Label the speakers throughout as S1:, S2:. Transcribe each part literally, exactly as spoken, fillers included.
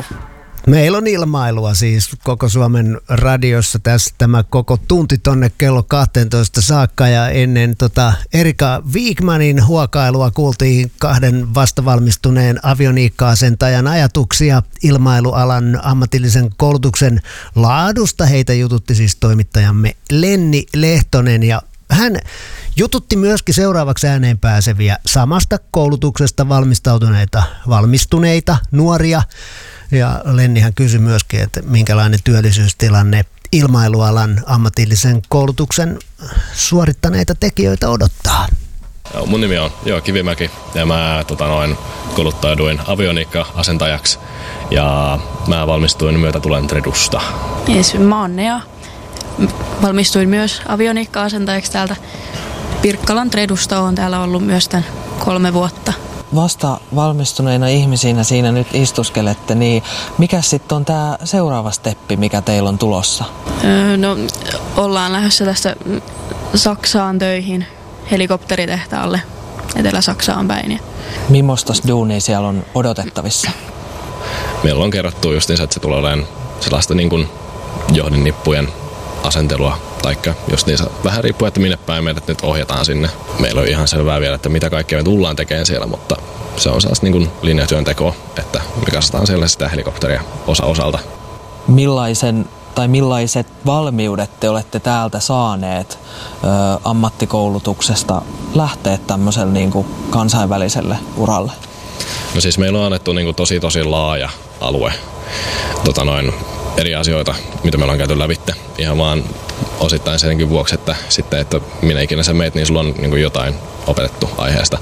S1: Ilmailu.
S2: Meillä on ilmailua siis koko Suomen radiossa tässä tämä koko tunti tonne kello kaksitoista saakka ja ennen tota Erika Wigmanin huokailua kuultiin kahden vastavalmistuneen avioniikka-asentajan ajatuksia ilmailualan ammatillisen koulutuksen laadusta. Heitä jututti siis toimittajamme Lenni Lehtonen ja hän jututti myöskin seuraavaksi ääneen pääseviä samasta koulutuksesta valmistautuneita, valmistuneita nuoria. Ja Lennihän kysyi myöskin, että minkälainen työllisyystilanne ilmailualan ammatillisen koulutuksen suorittaneita tekijöitä odottaa.
S3: Joo, mun nimi on Joo Kivimäki ja mä tota, noin, kouluttauduin avioniikka-asentajaksi ja mä valmistuin myötätulen Tredusta.
S4: Yes, mä oon Nea. Valmistuin myös avioniikka-asentajaksi täältä Pirkkalan Tredusta. Oon täällä ollut myös tämän kolme vuotta.
S5: Vasta valmistuneina ihmisinä siinä nyt istuskelette, niin mikä sitten on tämä seuraava steppi, mikä teillä on tulossa?
S4: Öö, no, ollaan lähdössä tästä Saksaan töihin helikopteritehtaalle Etelä-Saksaan päin.
S5: Millaista duunia siellä on odotettavissa?
S3: Meillä on kerrottu justiinsa, että se tulee olemaan sellaista niin kuin johdinnippujen asentelua, taikka justiinsa vähän riippuu, että minne päin meidät nyt ohjataan sinne. Meillä on ihan selvää vielä, että mitä kaikkea me tullaan tekemään siellä, mutta se on sellaista niin kuin linjatyöntekoa, että me katsotaan siellä sitä helikopteria osa osalta.
S5: Millaisen tai millaiset valmiudet te olette täältä saaneet ö, ammattikoulutuksesta lähteä tämmöiselle niin kuin kansainväliselle uralle?
S3: No siis meillä on annettu niin kuin tosi tosi laaja alue tota noin, eri asioita, mitä me ollaan käyty lävitte. Ihan vaan osittain senkin vuoksi, että sitten, että minä ikinä sä meet, niin sulla on niin kuin jotain opetettu aiheesta.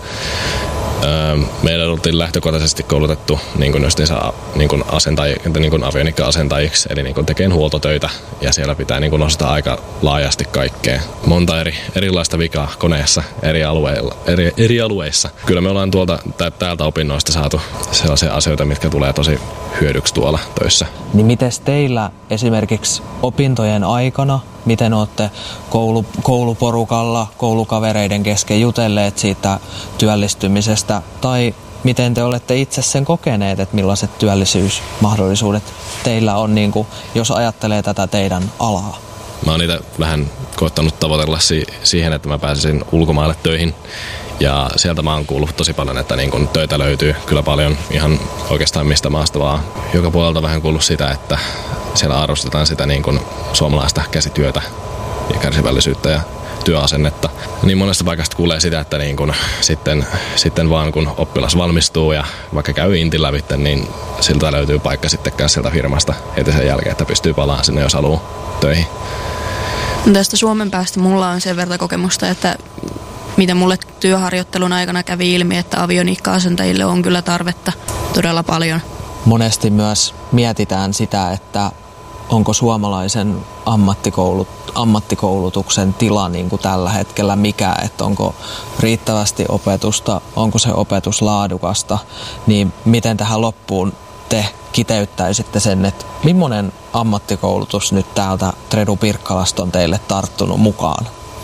S3: Meillä oltiin lähtökohtaisesti koulutettu niin kuin justiinsa, niin kuin asentaj- niin kuin avionikka-asentajiksi, eli niin kuin tekemään huoltotöitä, ja siellä pitää niin kuin nostaa aika laajasti kaikkea. Monta eri, erilaista vikaa koneessa eri, alueilla, eri, eri alueissa. Kyllä me ollaan tuolta, täältä opinnoista saatu sellaisia asioita, mitkä tulee tosi hyödyksi tuolla töissä.
S5: Niin mites teillä esimerkiksi opintojen aikana, miten olette koulu, kouluporukalla, koulukavereiden kesken jutelleet siitä työllistymisestä, tai miten te olette itse sen kokeneet, että millaiset työllisyysmahdollisuudet teillä on, niin kuin, jos ajattelee tätä teidän alaa?
S3: Mä oon niitä vähän koettanut tavoitella si- siihen, että mä pääsisin ulkomaille töihin. Ja sieltä mä oon kuullut tosi paljon, että niin kun töitä löytyy kyllä paljon ihan oikeastaan mistä maasta vaan. Joka puolelta vähän kuullut sitä, että siellä arvostetaan sitä niin kun suomalaista käsityötä ja kärsivällisyyttä ja työasennetta. Niin monesta paikasta kuulee sitä, että niin kun sitten, sitten vaan kun oppilas valmistuu ja vaikka käy intin lävitse, niin siltä löytyy paikka sittenkään sieltä firmasta heti sen jälkeen, että pystyy palaamaan sinne, jos haluaa töihin.
S4: Tästä Suomen päästä mulla on sen verran kokemusta, että mitä mulle työharjoittelun aikana kävi ilmi, että avioniikka-asentajille on kyllä tarvetta todella paljon.
S5: Monesti myös mietitään sitä, että onko suomalaisen ammattikoulut, ammattikoulutuksen tila niin kuin tällä hetkellä mikä, että onko riittävästi opetusta, onko se opetus laadukasta, niin miten tähän loppuun te kiteyttäisitte sen, että millainen ammattikoulutus nyt täältä Tredu Pirkkalasta on teille tarttunut mukaan?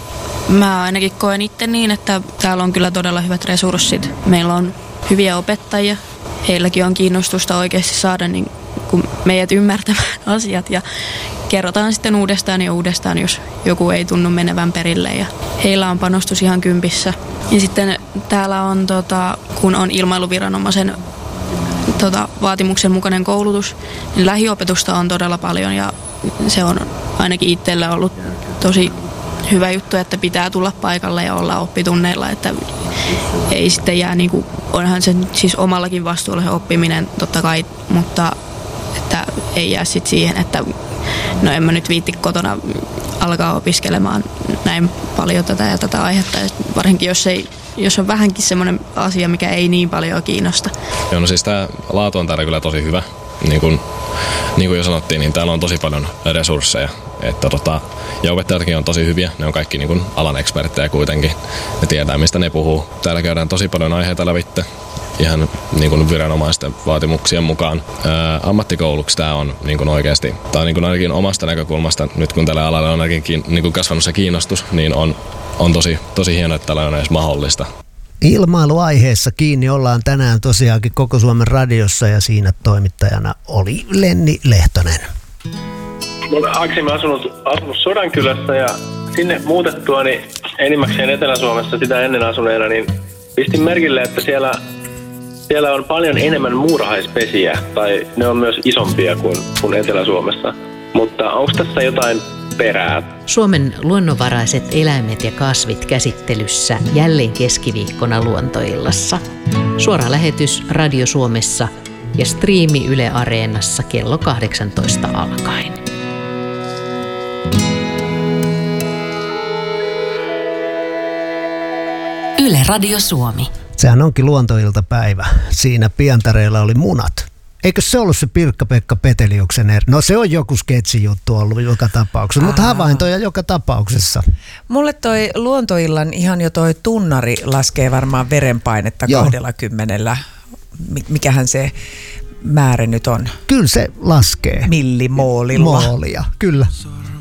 S4: Mä ainakin koen itse niin, että täällä on kyllä todella hyvät resurssit. Meillä on hyviä opettajia. Heilläkin on kiinnostusta oikeasti saada niin kuin meidät ymmärtämään asiat ja kerrotaan sitten uudestaan ja uudestaan, jos joku ei tunnu menevän perille. Ja heillä on panostus ihan kympissä. Ja sitten täällä on, tota, kun on ilmailuviranomaisen tota, vaatimuksen mukainen koulutus, niin lähiopetusta on todella paljon ja se on ainakin itsellä ollut tosi hyvä juttu, että pitää tulla paikalle ja olla oppitunneilla, että ei sitten jää niin kuin, onhan se siis omallakin vastuulla se oppiminen totta kai, mutta että ei jää sitten siihen, että no en mä nyt viitti kotona alkaa opiskelemaan näin paljon tätä ja tätä aihetta, varsinkin jos, ei, jos on vähänkin semmoinen asia, mikä ei niin paljon kiinnosta.
S3: Joo, no siis tämä laatu on täällä kyllä tosi hyvä. Niin kuin, niin kuin jo sanottiin, niin täällä on tosi paljon resursseja. Että tota, ja opettajatkin on tosi hyviä. Ne on kaikki niin kuin alan eksperttejä kuitenkin. Ne tietää, mistä ne puhuu. Täällä käydään tosi paljon aiheita lävitte. Ihan niin kuin viranomaisten vaatimuksien mukaan. Ää, ammattikouluksi tämä on niin kuin oikeasti, tämä on niin kuin ainakin omasta näkökulmasta, nyt kun tällä alalla on ainakin niin kuin kasvanut se kiinnostus, niin on, on tosi, tosi hienoa, että tällä on edes mahdollista.
S2: Ilmailuaiheessa kiinni ollaan tänään tosiaankin Koko Suomen radiossa ja siinä toimittajana oli Lenni Lehtonen.
S1: Mä olen aikaisemmin asunut, asunut Sodankylässä ja sinne muutettua niin enimmäkseen Etelä-Suomessa sitä ennen asuneena, niin pistin merkille, että siellä, siellä on paljon enemmän muurahaispesiä tai ne on myös isompia kuin, kuin Etelä-Suomessa. Mutta onko tässä jotain perää?
S6: Suomen luonnonvaraiset eläimet ja kasvit käsittelyssä jälleen keskiviikkona Luontoillassa. Suora lähetys Radio Suomessa ja striimi Yle Areenassa kello kahdeksantoista alkaen.
S7: Yle Radio Suomi.
S2: Sehän onkin luontoiltapäivä. Siinä Pientareella oli munat. Eikö se ollut se Pirkka-Pekka Peteliuksen eri? No se on joku sketsijuttu ollut joka tapauksessa, mutta havaintoja joka tapauksessa.
S8: Mulle toi luontoillan ihan jo toi tunnari laskee varmaan verenpainetta
S2: Joo.
S8: kahdellakymmenellä. Mikähän se määrä nyt on?
S2: Kyllä se laskee.
S8: Millimoolilla.
S2: Moolia, kyllä.